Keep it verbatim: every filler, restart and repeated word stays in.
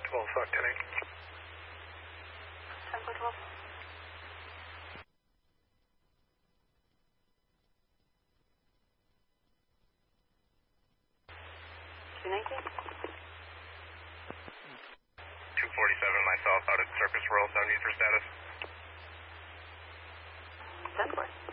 twelve o'clock, ten eight. ten four twelve. two nineteen. two forty-seven, myself out at Circus World, seventy for status. ten four.